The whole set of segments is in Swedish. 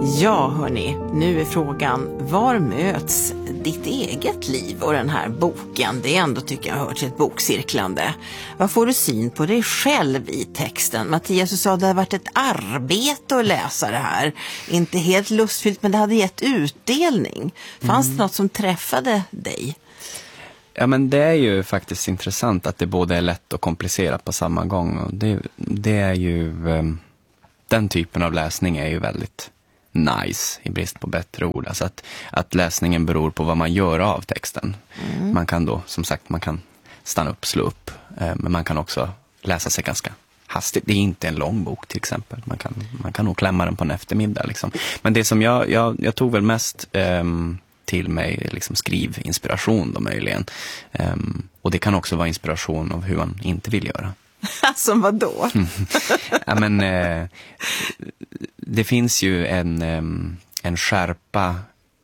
Ja hörni, nu är frågan, var möts ditt eget liv och den här boken? Det är ändå, tycker jag, hör till ett bokcirklande. Vad får du syn på dig själv i texten? Mattias, du sa att det hade varit ett arbete att läsa det här. Inte helt lustfyllt, men det hade gett utdelning. Fanns det något som träffade dig? Ja, men det är ju faktiskt intressant att det både är lätt och komplicerat på samma gång. Och det är ju, den typen av läsning är ju väldigt nice i brist på bättre ord. Alltså att läsningen beror på vad man gör av texten. Man kan då, som sagt, man kan stanna upp, slå upp. Men man kan också läsa sig ganska hastigt. Det är inte en lång bok till exempel. Man kan nog klämma den på en eftermiddag liksom. Men det som jag tog väl mest till mig liksom skrivinspiration då möjligen. Och det kan också vara inspiration av hur man inte vill göra. Som vad då? Ja, men det finns ju en skärpa,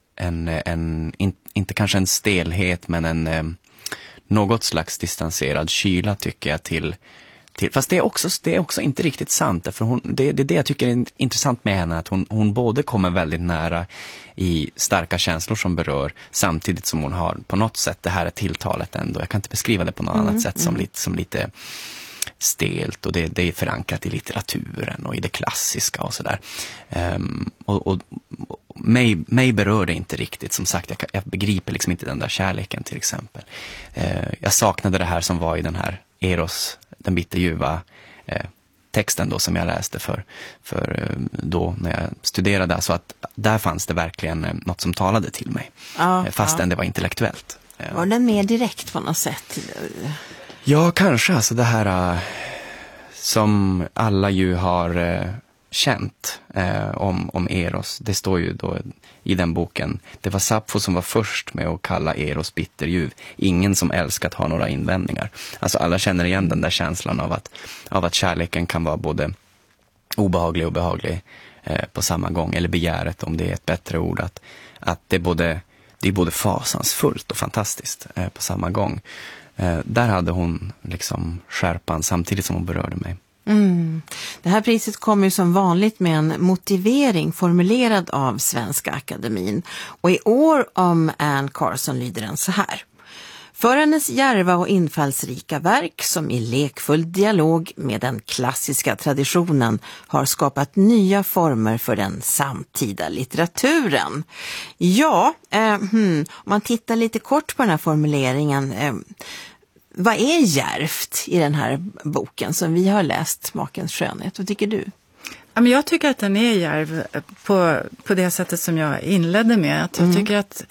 inte kanske en stelhet, men en något slags distanserad kyla tycker jag till fast det är också inte riktigt sant, för det är det jag tycker är intressant med henne, att hon både kommer väldigt nära i starka känslor som berör, samtidigt som hon har på något sätt, det här är tilltalet ändå, jag kan inte beskriva det på något annat sätt, som lite stelt, och det är förankrat i litteraturen och i det klassiska och sådär. Och mig berör det inte riktigt, som sagt, jag begriper liksom inte den där kärleken till exempel. Jag saknade det här som var i den här Eros, den bitterljuva texten då som jag läste för då när jag studerade, så att där fanns det verkligen något som talade till mig, fastän det var intellektuellt. Var den mer direkt på något sätt? Ja, kanske. Alltså det här som alla ju har känt om Eros. Det står ju då i den boken. Det var Sappho som var först med att kalla Eros bitterljuv. Ingen som älskat har några invändningar. Alltså alla känner igen den där känslan av att kärleken kan vara både obehaglig och behaglig på samma gång. Eller begäret, om det är ett bättre ord. Att det är både fasansfullt och fantastiskt på samma gång. Där hade hon liksom skärpan samtidigt som hon berörde mig. Det här priset kommer ju som vanligt med en motivering formulerad av Svenska Akademin. Och i år om Anne Carson lyder den så här. För hennes djärva och infallsrika verk som i lekfull dialog med den klassiska traditionen har skapat nya former för den samtida litteraturen. Ja, om man tittar lite kort på den här formuleringen, vad är djärvt i den här boken som vi har läst, Makens skönhet? Vad tycker du? Ja, men jag tycker att den är djärv på det sättet som jag inledde med. Att jag tycker att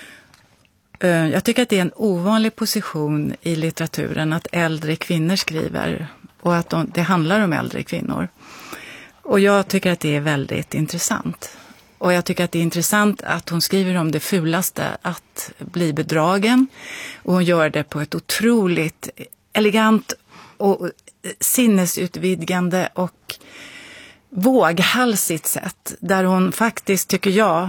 det är en ovanlig position i litteraturen att äldre kvinnor skriver, och att det handlar om äldre kvinnor. Och jag tycker att det är väldigt intressant. Och jag tycker att det är intressant att hon skriver om det fulaste, att bli bedragen. Och hon gör det på ett otroligt elegant och sinnesutvidgande och våghalsigt sätt. Där hon faktiskt, tycker jag,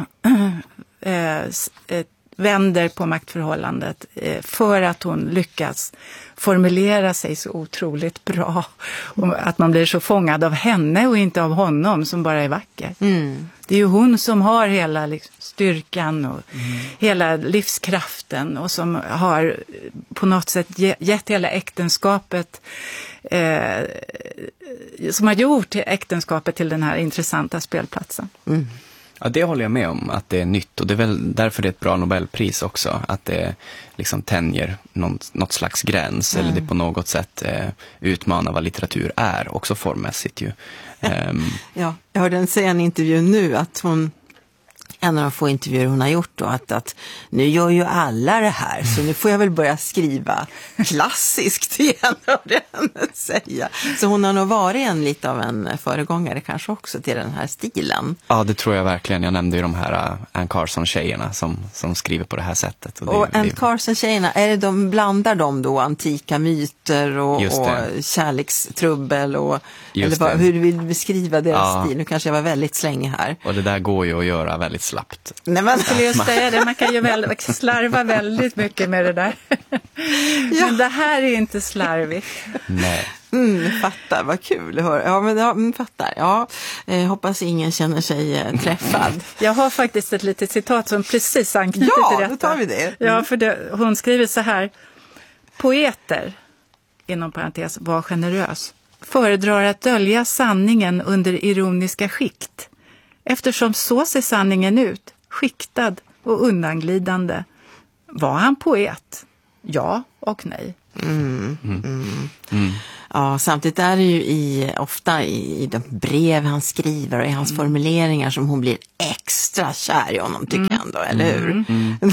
vänder på maktförhållandet för att hon lyckas formulera sig så otroligt bra. Och att man blir så fångad av henne och inte av honom som bara är vacker. Det är ju hon som har hela styrkan och hela livskraften, och som har på något sätt gett hela äktenskapet, som har gjort äktenskapet till den här intressanta spelplatsen. Ja, det håller jag med om, att det är nytt, och det är väl därför det är ett bra Nobelpris också, att det liksom tänjer något slags gräns, eller det på något sätt utmanar vad litteratur är, också formmässigt ju. Ja, jag hörde säga en intervju nu att hon, en av de få intervjuer hon har gjort då, att nu gör ju alla det här, så nu får jag väl börja skriva klassiskt igen, av det henne säga. Så hon har nog varit lite av en föregångare kanske också till den här stilen. Ja, det tror jag verkligen. Jag nämnde ju de här Anne Carson-tjejerna som skriver på det här sättet. Och Anne Carson-tjejerna, blandar de då antika myter och kärlekstrubbel eller hur du vill beskriva deras stil? Nu kanske jag var väldigt slängig här. Och det där går ju att göra väldigt slappt. Nej, men... skulle jag säga det, man kan ju slarva väldigt mycket med det där. Men det här är inte slarvigt. Nej. Fattar, vad kul att höra. Ja, men fattar. Ja, hoppas ingen känner sig träffad. Jag har faktiskt ett litet citat som precis anknyter till detta. Ja, då tar vi det. Ja, för hon skriver så här: poeter, inom parentes, var generös, föredrar att dölja sanningen under ironiska skikt. Eftersom så ser sanningen ut, skiktad och undanglidande. Var han poet? Ja och nej. Ja, samtidigt är det ju ofta i de brev han skriver och i hans formuleringar som hon blir extra kär i honom, tycker jag ändå, eller hur?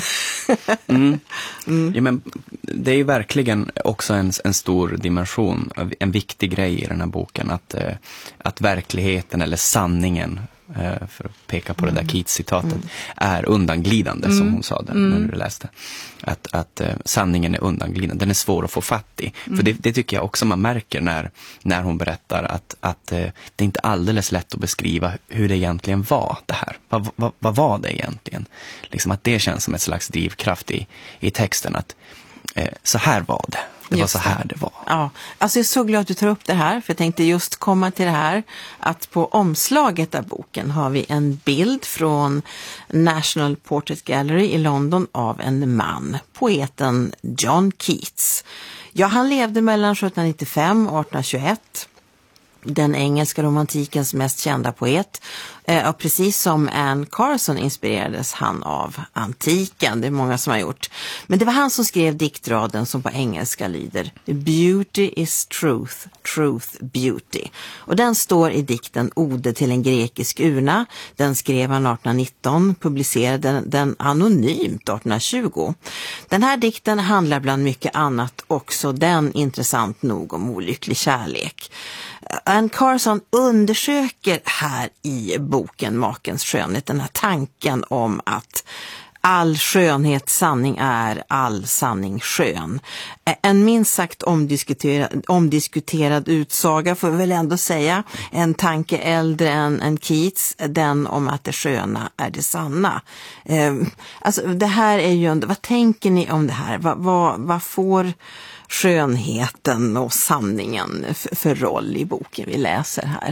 Ja, men det är ju verkligen också en stor dimension, en viktig grej i den här boken, att verkligheten eller sanningen, för att peka på det där Keats-citatet, är undanglidande, som hon sa det när du läste. Att sanningen är undanglidande, den är svår att få fatt i. För det tycker jag också man märker när hon berättar att det är inte alldeles lätt att beskriva hur det egentligen var det här. Vad var det egentligen? Liksom att det känns som ett slags drivkraft i texten, att så här var det. Det var så här det var. Ja, alltså jag är så glad att du tar upp det här, för jag tänkte just komma till det här att på omslaget av boken har vi en bild från National Portrait Gallery i London av en man, poeten John Keats. Ja, han levde mellan 1795 och 1821. Den engelska romantikens mest kända poet. Och precis som Anne Carson inspirerades han av antiken. Det är många som har gjort. Men det var han som skrev diktraden som på engelska lyder: Beauty is truth, truth beauty. Och den står i dikten Ode till en grekisk urna. Den skrev han 1819, publicerade den anonymt 1820. Den här dikten handlar bland mycket annat också den intressant nog om olycklig kärlek. Anne Carson undersöker här i boken Makens skönhet den här tanken om att all skönhet sanning är, all sanning skön. En minst sagt omdiskuterad utsaga, får vi väl ändå säga. En tanke äldre än Keats, den om att det sköna är det sanna. Alltså det här är ju, vad tänker ni om det här? Vad får skönheten och sanningen för roll i boken vi läser här?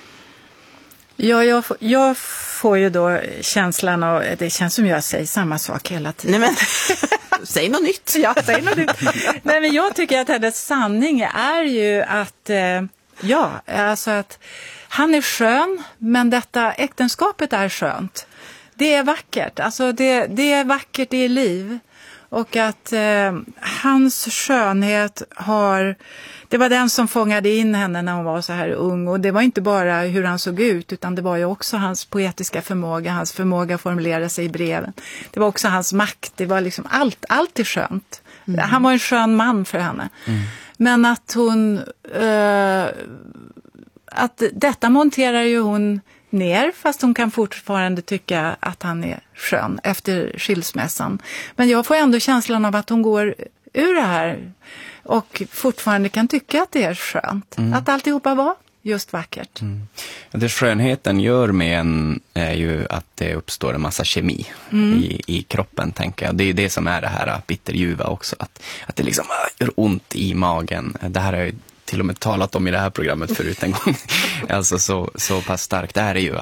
Ja, jag får ju då känslan av, det känns som jag säger samma sak hela tiden. Nej, men säg något nytt. Ja, säg något nytt. Nej, men jag tycker att hennes sanning är ju att, alltså att han är skön, men detta äktenskapet är skönt. Det är vackert, alltså det är vackert i liv. Och att hans skönhet det var den som fångade in henne när hon var så här ung. Och det var inte bara hur han såg ut, utan det var ju också hans poetiska förmåga, hans förmåga att formulera sig i breven. Det var också hans makt, det var liksom allt är skönt. Han var en skön man för henne. Men att hon, att detta monterar ju hon ner, fast hon kan fortfarande tycka att han är skön efter skilsmässan. Men jag får ändå känslan av att hon går ur det här och fortfarande kan tycka att det är skönt. Att alltihopa var just vackert. Det skönheten gör med en är ju att det uppstår en massa kemi i kroppen, tänker jag. Det är ju det som är det här bitterljuva också. Att det liksom gör ont i magen. Det här är ju till och med talat om i det här programmet förut en gång. Alltså så pass starkt är det ju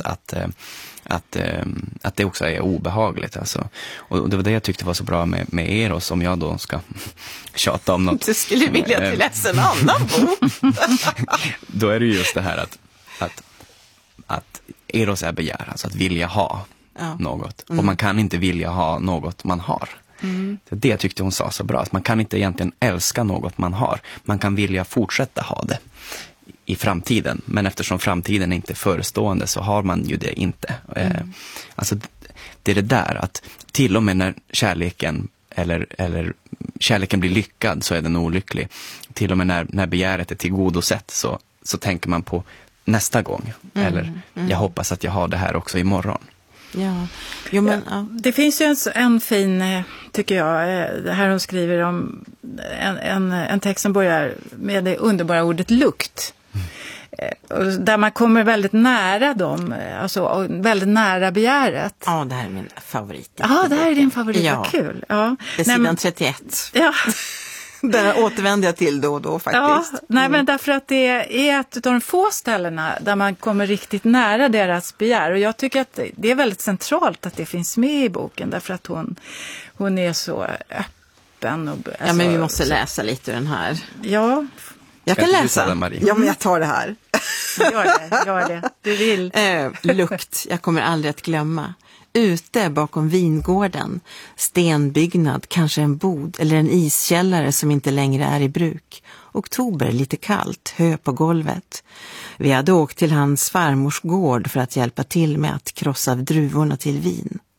att det också är obehagligt. Alltså. Och det var det jag tyckte var så bra med Eros, om jag då ska tjata om något. Du skulle vilja att vi läser en annan bok. Då är det ju just det här att Eros är begär, alltså att vilja ha något. Och man kan inte vilja ha något man har. Det tyckte hon sa så bra, att man kan inte egentligen älska något man har. Man kan vilja fortsätta ha det i framtiden, men eftersom framtiden är inte förestående så har man ju det inte. Alltså det är det där att till och med när kärleken eller kärleken blir lyckad så är den olycklig. Till och med när begäret är tillgodosett så tänker man på nästa gång. Eller jag hoppas att jag har det här också imorgon. Ja. Jo, men, ja. Det finns ju en fin, tycker jag, det här hon skriver om en text som börjar med det underbara ordet lukt. där man kommer väldigt nära dem, alltså väldigt nära begäret. Ja, det här är min favorit. Ja, det här är din favorit, ja. Vad kul. Ja. Det är sidan 31. Ja. Där återvänder jag till då och då faktiskt. Ja, nej, men därför att det är ett av de få ställena där man kommer riktigt nära deras begär. Och jag tycker att det är väldigt centralt att det finns med i boken, därför att hon är så öppen. Och, alltså, ja, men vi måste läsa lite ur den här. Ja. Jag kan läsa. Det, Marie? Ja, men jag tar det här. Gör det. Du vill. Lukt, jag kommer aldrig att glömma. Ute bakom vingården, stenbyggnad, kanske en bod eller en iskällare som inte längre är i bruk. Oktober, lite kallt, hö på golvet. Vi hade åkt till hans farmors gård för att hjälpa till med att krossa druvorna till vin.